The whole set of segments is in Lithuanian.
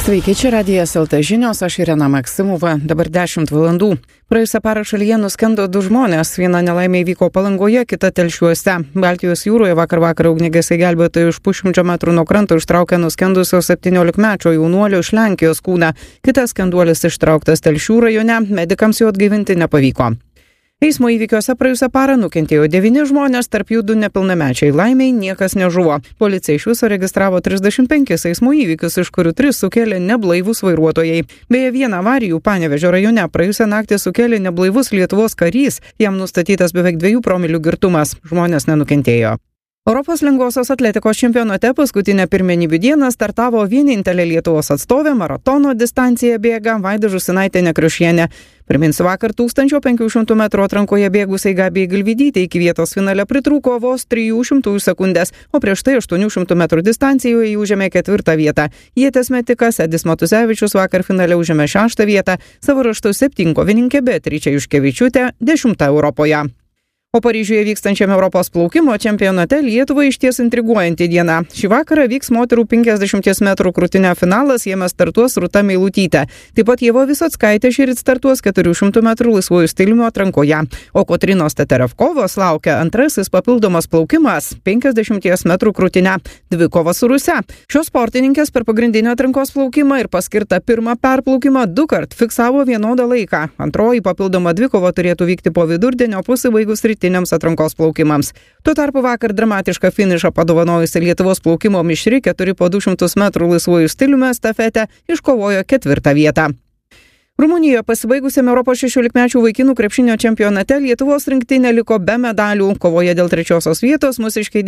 Sveiki, čia Radijas LT žinios, aš Irena Maksimova, dabar 10 valandų. Praėjusią parą šalyje nuskendo 2 žmonės, viena nelaimė įvyko Palangoje, kita Telšiuose. Baltijos jūroje vakar ugniagesiai gelbėtojai už pusšimčio metrų nuo kranto ištraukė nuskendusio 17-mečio jaunuolio iš Lenkijos kūną. Kitas skenduolis ištrauktas Telšių rajone, medikams jo atgaivinti nepavyko. Eismo įvykiuose praėjusią parą nukentėjo 9 žmonės, tarp jų 2 nepilnamečiai. Laimiai niekas nežuvo. Policija iš viso registravo 35 eismo įvykius, iš kurių 3 sukėlė neblaivūs vairuotojai. Beje, vieną avarijų Panevėžio rajone praėjusią naktį sukėlė neblaivus Lietuvos karys. Jam nustatytas beveik 2 promilių girtumas. Žmonės nenukentėjo. Europos lengvosios atletikos čempionate paskutinę pirmenybių dieną startavo vienintelė Lietuvos atstovė maratono distanciją bėga Vaida Žusinaitė-Nekriušienė. Priminsiu, vakar 1500 metrų atrankoje bėgusiai Gabijai Galvydytei iki vietos finale pritrūko vos 300 sekundės, o prieš tai 800 metrų distancijoje užėmė 4 vietą. Ieties metikas Edis Matuzevičius vakar finale užėmė 6 vietą, savo ruožtu 7kovininkė Beatričė Juškevičiūtė 10 Europoje. O Paryžiuje vykstančiame Europos plaukimo čempionate Lietuvai išties intriguojanti diena. Šį vakarą vyks moterų 50 metrų krūtinio finalas, jame startuos Rūta Meilutytė. Taip pat Ieva Visockaitė šįryt startuos 400 metrų laisvųjų stiliumi atrankoje. O Kotrynos Teterevkovos laukia antrasis papildomas plaukimas 50 metrų krūtinę. Dvikova su Ruse. Šios sportininkės per pagrindinį atrankos plaukimą ir paskirtą pirmą perplaukimą 2 kart fiksavo vienodą laiką. Antroji papildoma dvikova turėtų vykti po vidurdienio pasibaigus rytiniams atrankos plaukimams. Tuo tarpu vakar dramatišką finišą padovanojusi Lietuvos plaukimo mišri 4 po 200 metrų laisvųjų stiliumi estafetę iškovojo 4 vietą. Rumunijoje pasibaigusiame Europos 16-mečių vaikinų krepšinio čempionate Lietuvos rinktinė liko be medalių. Kovoje dėl 3 vietos mūsiškiai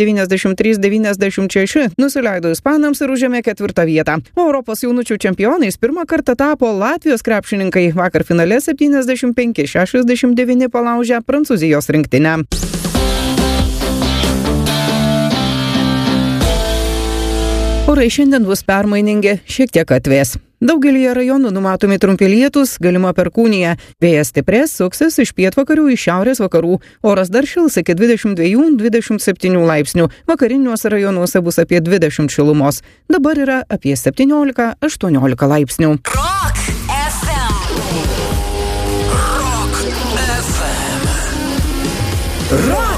93-96 nusileido ispanams ir užėmė 4 vietą. O Europos jaunučių čempionais pirmą kartą tapo Latvijos krepšininkai. Vakar finale 75-69 palaužė Prancūzijos rinktinę. Orai šiandien bus permainingi, šiek tiek atvės. Daugelyje rajonų numatomi trumpi lietūs, galima perkūnija. Vėjas stiprės, suksis iš pietvakarių į šiaurės vakarų. Oras dar šils iki 22-27 laipsnių. Vakariniuose rajonuose bus apie 20 šilumos. Dabar yra apie 17-18 laipsnių. Rock FM. Rock FM.